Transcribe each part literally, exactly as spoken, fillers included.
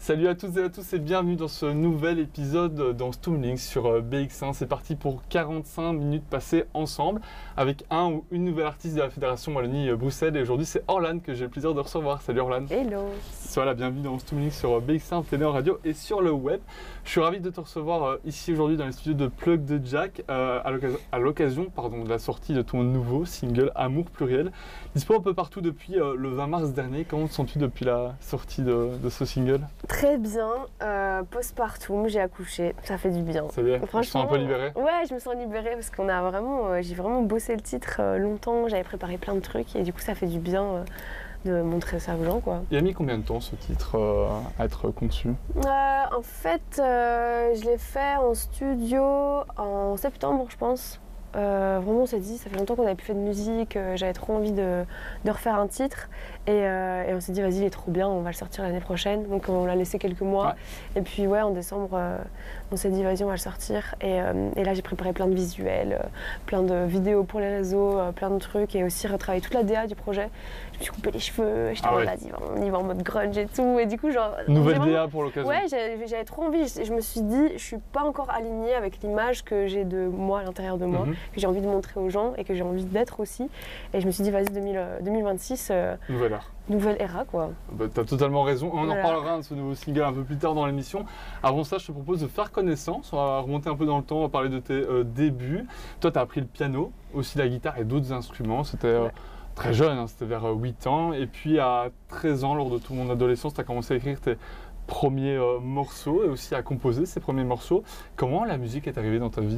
Salut à toutes et à tous et bienvenue dans ce nouvel épisode dans Stoomlink sur B X un. C'est parti pour quarante-cinq minutes passées ensemble avec un ou une nouvelle artiste de la Fédération Wallonie-Bruxelles. Et aujourd'hui, c'est Orlan que j'ai le plaisir de recevoir. Salut Orlan. Hello. Voilà, bienvenue dans Stoomlink sur B X un, télé en radio et sur le web. Je suis ravi de te recevoir euh, ici aujourd'hui dans les studios de Plug de Jack euh, à l'occasion de la sortie de ton nouveau single Amour Pluriel. Dispo un peu partout depuis euh, le vingt mars dernier. Comment te sens-tu depuis la sortie de, de ce single? Très bien, euh, postpartum, j'ai accouché, ça fait du bien. Ça y est, tu te sens un peu libérée? Ouais, je me sens libérée parce qu'on a vraiment, euh, j'ai vraiment bossé le titre euh, longtemps, j'avais préparé plein de trucs et du coup ça fait du bien euh, de montrer ça aux gens, quoi. Il a mis combien de temps ce titre euh, à être conçu? euh, En fait, euh, je l'ai fait en studio en septembre, je pense. Euh, vraiment on s'est dit, ça fait longtemps qu'on n'avait plus fait de musique, euh, j'avais trop envie de, de refaire un titre et, euh, et on s'est dit vas-y il est trop bien, on va le sortir l'année prochaine, donc on l'a laissé quelques mois ouais. Et puis ouais en décembre euh, on s'est dit vas-y on va le sortir et, euh, et là j'ai préparé plein de visuels, euh, plein de vidéos pour les réseaux, euh, plein de trucs et aussi retravaillé toute la D A du projet. Je me suis coupé les cheveux, j'étais ah en mode ouais. vas-y on y va en mode grunge et tout et du coup genre... Nouvelle vraiment, D A pour l'occasion. Ouais j'avais trop envie, je, je me suis dit je suis pas encore alignée avec l'image que j'ai de moi à l'intérieur de moi. Mm-hmm. Que j'ai envie de montrer aux gens et que j'ai envie d'être aussi. Et je me suis dit, vas-y, deux mille vingt-six, euh, nouvelle ère. Nouvelle era, quoi. Bah, t'as totalement raison. On voilà. en parlera de ce nouveau single un peu plus tard dans l'émission. Avant ça, je te propose de faire connaissance. On va remonter un peu dans le temps, on va parler de tes euh, débuts. Toi, t'as appris le piano, aussi la guitare et d'autres instruments. C'était euh, ouais. très jeune, hein, c'était vers euh, huit ans. Et puis à treize ans, lors de toute mon adolescence, t'as commencé à écrire tes premiers euh, morceaux et aussi à composer ces premiers morceaux. Comment la musique est arrivée dans ta vie ?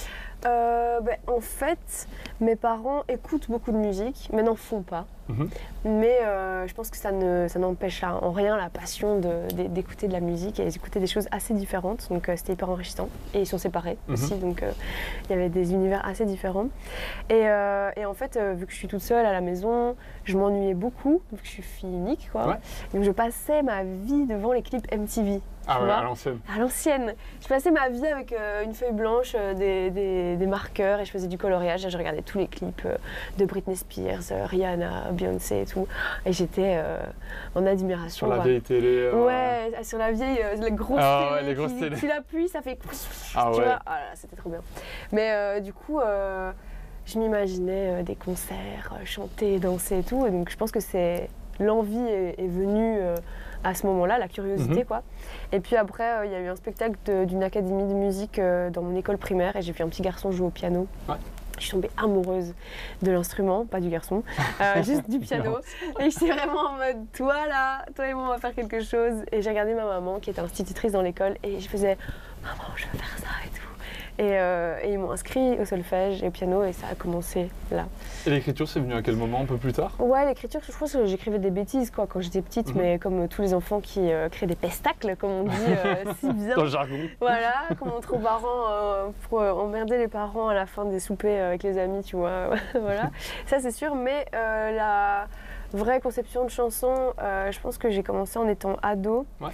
Euh, ben, en fait, mes parents écoutent beaucoup de musique, mais n'en font pas. Mmh. Mais euh, je pense que ça ne, ça n'empêche en rien la passion de, de, d'écouter de la musique et d'écouter des choses assez différentes. Donc euh, c'était hyper enrichissant. Et ils sont séparés mmh. aussi, donc euh, il y avait des univers assez différents. Et, euh, et en fait, euh, vu que je suis toute seule à la maison, je m'ennuyais beaucoup, vu que je suis fille unique, quoi. Ouais. Donc je passais ma vie devant les clips M T V. Ah ouais, à l'ancienne. À l'ancienne. Je passais ma vie avec euh, une feuille blanche, euh, des, des, des marqueurs et je faisais du coloriage. Et je regardais tous les clips euh, de Britney Spears, euh, Rihanna, Beyoncé et tout. Et j'étais euh, en admiration. Sur la vieille télé. Euh... Ouais, sur la vieille, euh, la grosse ah, télé. Ouais, les grosses qui, télé. Tu l'appuies, ça fait. Ah tu ouais. vois, ah là, c'était trop bien. Mais euh, du coup, euh, je m'imaginais euh, des concerts, euh, chanter, danser et tout. Et donc je pense que c'est. L'envie est, est venue euh, à ce moment-là, la curiosité mm-hmm. quoi. Et puis après, il euh, y a eu un spectacle d'une académie de musique euh, dans mon école primaire et j'ai vu un petit garçon jouer au piano. Ouais. Je suis tombée amoureuse de l'instrument, pas du garçon, euh, juste du piano. Et j'étais vraiment en mode, toi là, toi et moi on va faire quelque chose. Et j'ai regardé ma maman qui était institutrice dans l'école et je faisais, maman je veux faire ça et tout. Et, euh, et ils m'ont inscrit au solfège et au piano et ça a commencé là. Et l'écriture, c'est venu à quel moment, un peu plus tard? Ouais, l'écriture, je pense que j'écrivais des bêtises quoi, quand j'étais petite, mmh. mais comme tous les enfants qui euh, créent des pestacles, comme on dit euh, si bien. Dans le jargon. Voilà, comme on trouve parents euh, pour euh, emmerder les parents à la fin des soupers avec les amis, tu vois. Voilà, ça c'est sûr, mais euh, la vraie conception de chanson, euh, je pense que j'ai commencé en étant ado, ouais.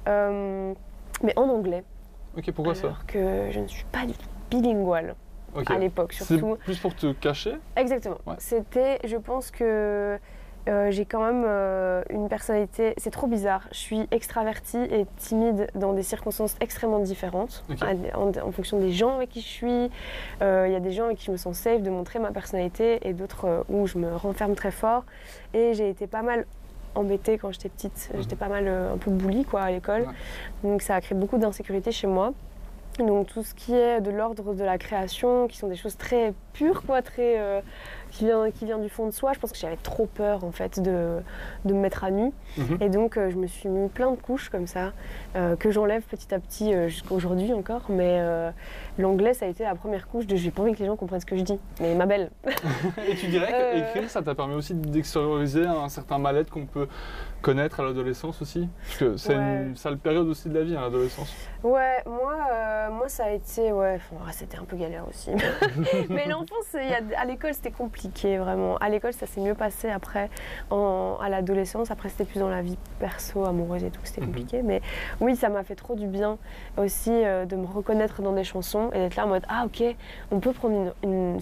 euh, mais en anglais. Ok, pourquoi alors ça? Que je ne suis pas du tout bilingual okay. à l'époque, surtout. C'est plus pour te cacher? Exactement. Ouais. C'était, je pense que euh, j'ai quand même euh, une personnalité, c'est trop bizarre. Je suis extravertie et timide dans des circonstances extrêmement différentes, okay. en, en, en fonction des gens avec qui je suis. Il euh, y a des gens avec qui je me sens safe de montrer ma personnalité et d'autres euh, où je me renferme très fort. Et j'ai été pas mal embêtée quand j'étais petite, mmh. j'étais pas mal euh, un peu bully quoi à l'école, ouais. Donc ça a créé beaucoup d'insécurité chez moi. Donc tout ce qui est de l'ordre de la création, qui sont des choses très pures quoi, très euh, qui vient qui vient du fond de soi. Je pense que j'avais trop peur en fait de de me mettre à nu, mmh. et donc euh, je me suis mis plein de couches comme ça euh, que j'enlève petit à petit euh, jusqu'à aujourd'hui encore. Mais euh, l'anglais ça a été la première couche de j'ai pas envie que les gens comprennent ce que je dis, mais ma belle. Et tu dirais qu'écrire euh... ça t'a permis aussi d'extérioriser un certain mal-être qu'on peut connaître à l'adolescence aussi, parce que c'est ouais. une sale période aussi de la vie à l'adolescence. Ouais, moi, euh, moi ça a été, ouais, enfin, c'était un peu galère aussi. Mais l'enfance, à l'école c'était compliqué vraiment. À l'école ça s'est mieux passé après, en, à l'adolescence. Après c'était plus dans la vie perso, amoureuse et tout, c'était compliqué. Mm-hmm. Mais oui, ça m'a fait trop du bien aussi euh, de me reconnaître dans des chansons et d'être là en mode ah ok, on peut prendre une, une